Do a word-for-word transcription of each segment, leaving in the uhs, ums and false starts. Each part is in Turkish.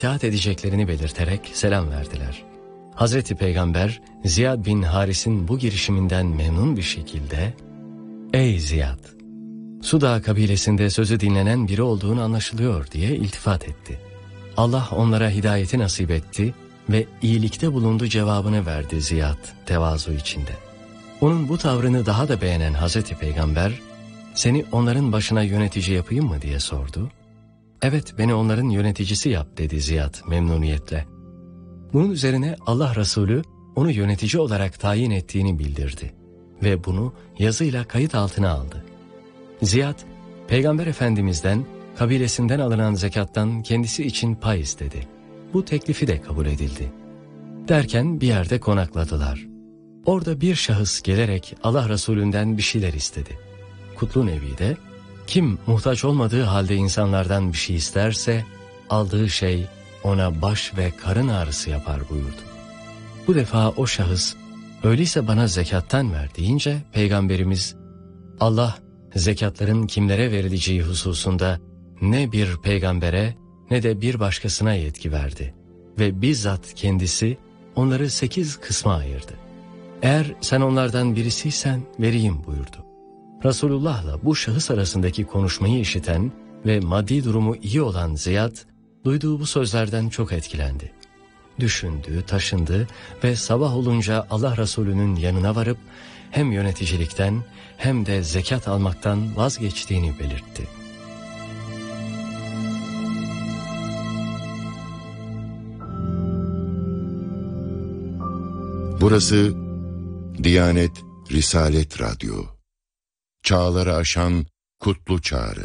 itaat edeceklerini belirterek selam verdiler. Hazreti Peygamber Ziyad bin Haris'in bu girişiminden memnun bir şekilde "Ey Ziyad, Suda kabilesinde sözü dinlenen biri olduğun anlaşılıyor" diye iltifat etti. Allah onlara hidayeti nasip etti ve iyilikte bulundu cevabını verdi Ziyad tevazu içinde. Onun bu tavrını daha da beğenen Hazreti Peygamber, "Seni onların başına yönetici yapayım mı?" diye sordu. "Evet, beni onların yöneticisi yap" dedi Ziyad memnuniyetle. Bunun üzerine Allah Resulü onu yönetici olarak tayin ettiğini bildirdi ve bunu yazıyla kayıt altına aldı. Ziyad, Peygamber Efendimiz'den kabilesinden alınan zekattan kendisi için pay istedi. Bu teklifi de kabul edildi. Derken bir yerde konakladılar. Orada bir şahıs gelerek Allah Resulü'nden bir şeyler istedi. Kutlu Nebi de, kim muhtaç olmadığı halde insanlardan bir şey isterse, aldığı şey ona baş ve karın ağrısı yapar buyurdu. Bu defa o şahıs, öyleyse bana zekattan ver deyince Peygamberimiz, Allah zekatların kimlere verileceği hususunda ne bir peygambere ne de bir başkasına yetki verdi ve bizzat kendisi onları sekiz kısma ayırdı. Eğer sen onlardan birisiysen vereyim buyurdu. Resulullah'la bu şahıs arasındaki konuşmayı işiten ve maddi durumu iyi olan Ziyad, duyduğu bu sözlerden çok etkilendi. Düşündü, taşındı ve sabah olunca Allah Resulü'nün yanına varıp hem yöneticilikten hem de zekat almaktan vazgeçtiğini belirtti. Burası Diyanet Risalet Radyo. Çağları aşan kutlu çağrı.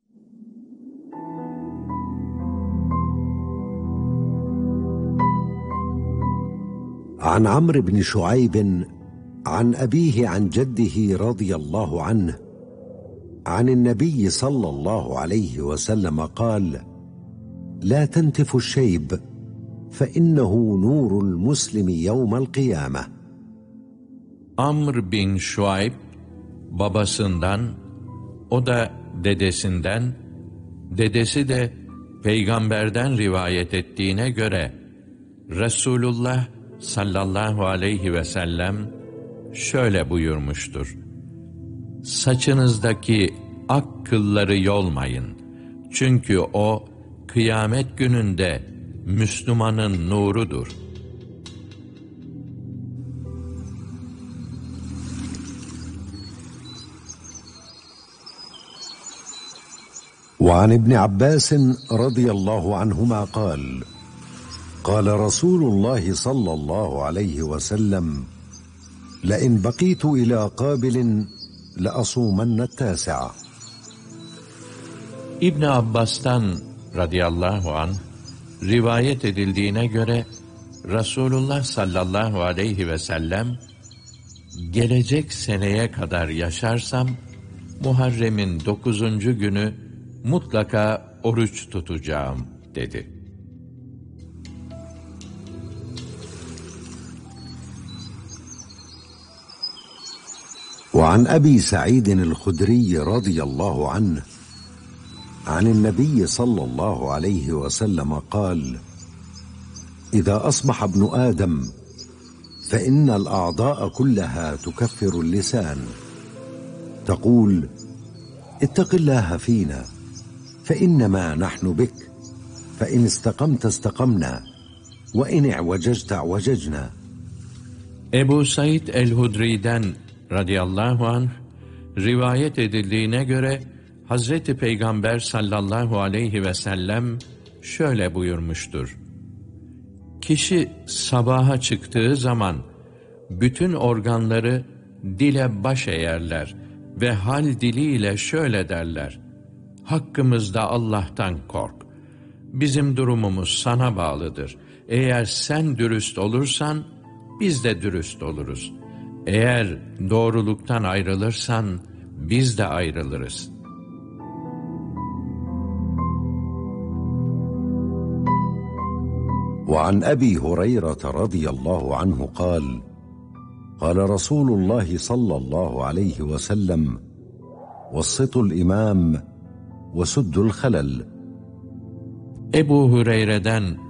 عن عمرو بن شعيب عن أبيه عن جده رضي الله عنه عن النبي صلى الله عليه وسلم قال: لا تنتفوا الشيب فإنه نور المسلم يوم القيامة. Amr bin Şuayb babasından, o da dedesinden, dedesi de peygamberden rivayet ettiğine göre Resulullah sallallahu aleyhi ve sellem şöyle buyurmuştur: saçınızdaki ak kılları yolmayın, çünkü o kıyamet gününde Müslümanın nurudur. وعن ابن عباس رضي الله عنهما قال: قال رسول الله صلى الله عليه وسلم: لئن بقيت إلى قابل لأصومن التاسعة. İbn Abbas'tan radıyallahu anh rivayet edildiğine göre Resulullah sallallahu aleyhi ve sellem, gelecek seneye kadar yaşarsam Muharrem'in dokuzuncu günü mutlaka oruç tutacağım dedi. وعن أبي سعيد الخدري رضي الله عنه عن النبي صلى الله عليه وسلم قال: إذا أصبح ابن آدم فإن الأعضاء كلها تكفر اللسان، تقول: اتق الله فينا فإنما نحن بك، فإن استقمت استقمنا وإن اعوججت اعوججنا. Ebu Said el-Hudri'den radıyallahu anh rivayet edildiğine göre Hazreti Peygamber sallallahu aleyhi ve sellem şöyle buyurmuştur: kişi sabaha çıktığı zaman bütün organları dile baş eğerler ve hal diliyle şöyle derler: hakkımızda Allah'tan kork. Bizim durumumuz sana bağlıdır. Eğer sen dürüst olursan biz de dürüst oluruz. Eğer doğruluktan ayrılırsan biz de ayrılırız. وعن أبي هريرة رضي الله عنه قال: قال رسول الله صلى الله عليه وسلم: وسطوا الإمام وسدوا الخلل. Ebu Hureyre'den